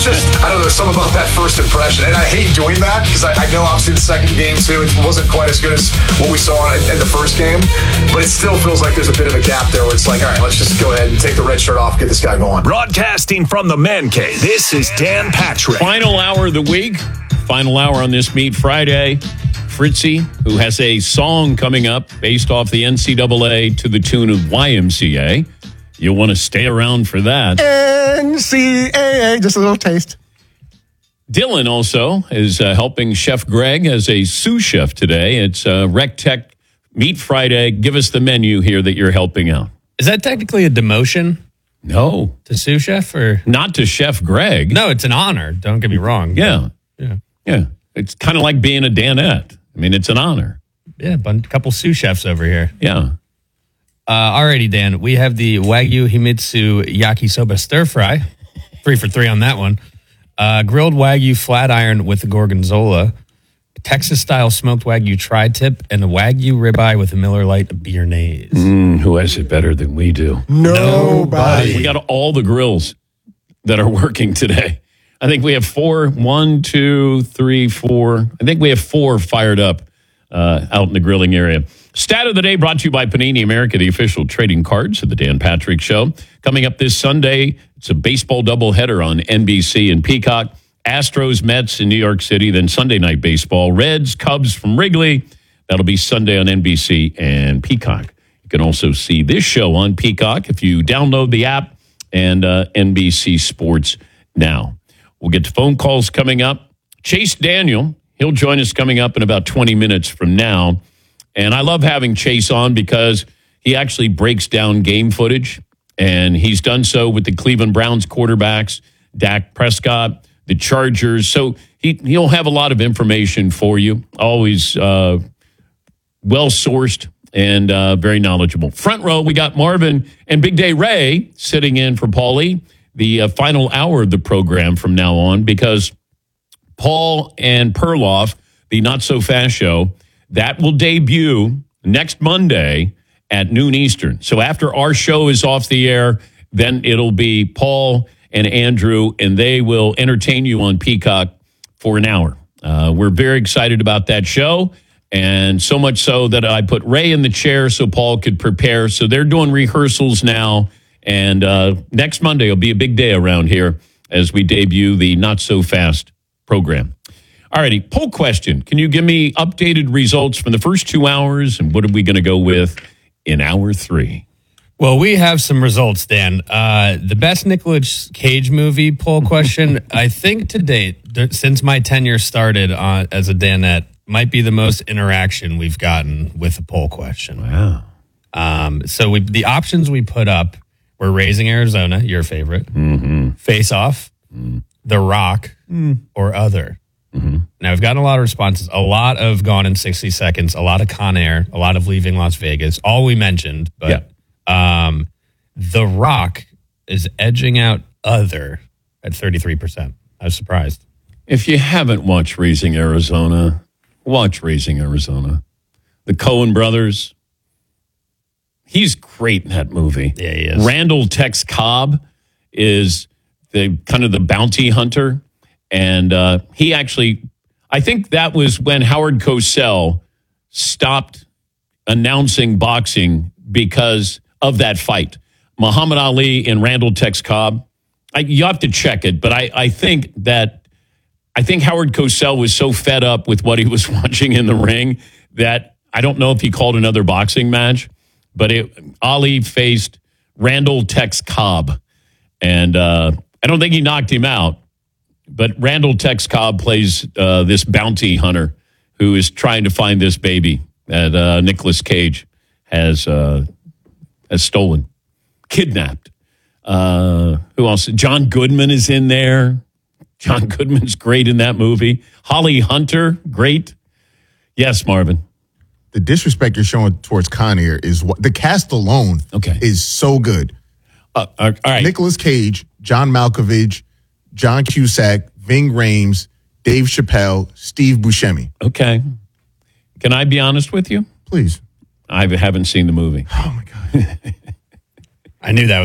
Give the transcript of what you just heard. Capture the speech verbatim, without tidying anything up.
was just, I don't know, something about that first impression. And I hate doing that because I, I know obviously the second game too, it wasn't quite as good as what we saw in, in the first game. But it still feels like there's a bit of a gap there where it's like, all right, let's just go ahead and take the red shirt off, get this guy going. Broadcasting from the Man Cave, this is Dan Patrick. Final hour of the week, final hour on this Meat Friday. Fritzy, who has a song coming up based off the N C double A to the tune of Y M C A. You'll want to stay around for that. N C A A, just a little taste. Dylan also is uh, helping Chef Greg as a sous chef today. It's uh, Rec Tech Meat Friday. Give us the menu here that you're helping out. Is that technically a demotion? No. To sous chef or? Not to Chef Greg. No, it's an honor. Don't get me wrong. Yeah. Yeah. Yeah. It's kind of like being a Danette. I mean, it's an honor. Yeah, a couple sous chefs over here. Yeah. Uh, alrighty, Dan. We have the Wagyu Himitsu Yakisoba Stir Fry. Three for three on that one. Uh, grilled Wagyu Flat Iron with the Gorgonzola. Texas-style smoked Wagyu tri-tip. And a Wagyu ribeye with a Miller Lite Bearnaise. Mm, who has it better than we do? Nobody. We got all the grills that are working today. I think we have four, one, two, three, four. I think we have four fired up uh, out in the grilling area. Stat of the day brought to you by Panini America, the official trading cards of the Dan Patrick Show. Coming up this Sunday, it's a baseball doubleheader on N B C and Peacock. Astros, Mets in New York City, then Sunday night baseball. Reds, Cubs from Wrigley. That'll be Sunday on N B C and Peacock. You can also see this show on Peacock if you download the app and uh, N B C Sports Now. We'll get to phone calls coming up. Chase Daniel, he'll join us coming up in about twenty minutes from now. And I love having Chase on because he actually breaks down game footage. And he's done so with the Cleveland Browns quarterbacks, Dak Prescott, the Chargers. So he, he'll have a lot of information for you. Always uh, well-sourced and uh, very knowledgeable. Front row, we got Marvin and Big Day Ray sitting in for Paulie. The uh, final hour of the program from now on, because Paul and Perloff, the Not So Fast show, that will debut next Monday at noon Eastern. So after our show is off the air, then it'll be Paul and Andrew, and they will entertain you on Peacock for an hour. Uh, we're very excited about that show, and so much so that I put Ray in the chair so Paul could prepare. So they're doing rehearsals now. And uh, next Monday will be a big day around here as we debut the Not So Fast program. All righty, poll question. Can you give me updated results from the first two hours? And what are we going to go with in hour three? Well, we have some results, Dan. Uh, the best Nicolas Cage movie poll question, I think to date, th- since my tenure started on, as a Danette, might be the most interaction we've gotten with a poll question. Wow. Um, so we, the options we put up, we're Raising Arizona, your favorite. Mm-hmm. Face Off, mm. The Rock, mm. or Other. Mm-hmm. Now, we've gotten a lot of responses. A lot of Gone in sixty seconds, a lot of Con Air, a lot of Leaving Las Vegas. All we mentioned, but yeah. um, The Rock is edging out Other at thirty-three percent. I was surprised. If you haven't watched Raising Arizona, watch Raising Arizona. The Coen brothers. He's great in that movie. Yeah, he is. Randall Tex Cobb is the kind of the bounty hunter. And uh, he actually, I think that was when Howard Cosell stopped announcing boxing because of that fight. Muhammad Ali and Randall Tex Cobb. I, you have to check it, but I, I think that, I think Howard Cosell was so fed up with what he was watching in the ring that I don't know if he called another boxing match. But it, Ali faced Randall Tex Cobb, and uh, I don't think he knocked him out. But Randall Tex Cobb plays uh, this bounty hunter who is trying to find this baby that uh, Nicolas Cage has uh, has stolen, kidnapped. Uh, who else? John Goodman is in there. John Goodman's great in that movie. Holly Hunter, great. Yes, Marvin. The disrespect you're showing towards Con Air is what the cast alone okay. is so good. Uh, all right. Nicolas Cage, John Malkovich, John Cusack, Ving Rhames, Dave Chappelle, Steve Buscemi. Okay. Can I be honest with you? Please. I haven't seen the movie. Oh, my God. I knew that